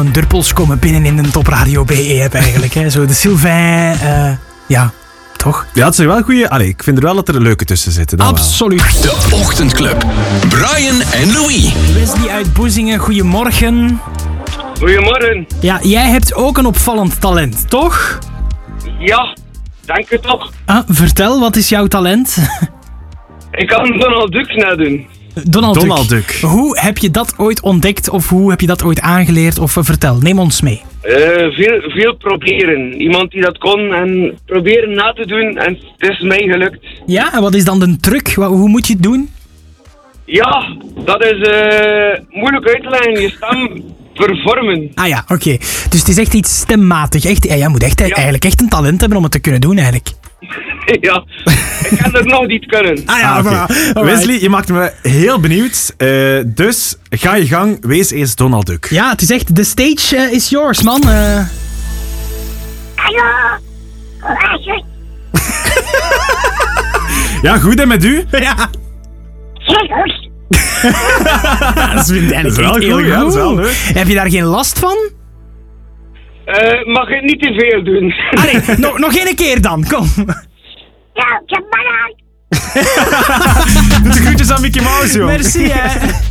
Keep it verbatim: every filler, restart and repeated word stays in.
Druppels komen binnen in de Top Radio B E-app eigenlijk. Hè. Zo de Sylvain, uh, ja, toch? Ja, het zijn wel goeie... Allee, ik vind er wel dat er leuke tussen zitten. Absoluut. Wel. De Ochtendclub. Brian en Louis. Wesley uit Boezingen, goedemorgen. Goedemorgen. Ja, jij hebt ook een opvallend talent, toch? Ja, dank je toch. Ah, vertel, wat is jouw talent? Ik kan Donald Duck nadoen. Donald, Donald Duck. Duck. Hoe heb je dat ooit ontdekt of hoe heb je dat ooit aangeleerd? Of uh, vertel, neem ons mee. Uh, veel, veel proberen. Iemand die dat kon en proberen na te doen en het is mij gelukt. Ja, en wat is dan de truc? Wat, hoe moet je het doen? Ja, dat is uh, moeilijk uit te leggen. Je stem vervormen. Ah ja, oké. Okay. Dus het is echt iets stemmatig. Echt, ja, jij moet echt, ja. eigenlijk echt een talent hebben om het te kunnen doen eigenlijk. Ja, ik kan er nog niet kunnen. Ah ja, ah, okay. Wesley, je maakt me heel benieuwd. Uh, dus ga je gang, wees eens Donald Duck. Ja, het is echt, the stage uh, is yours, man. Uh... Hallo. Ja, goed en met u? Ja. Heel goed. Dat is, dat is wel goed, ja, dat is wel leuk. Heb je daar geen last van? Uh, mag ik niet te veel doen? Ah nee, nog, nog één keer dan, kom. Ja, ik heb banaan. Doe de groetjes aan Mickey Mouse, joh. Merci, hè.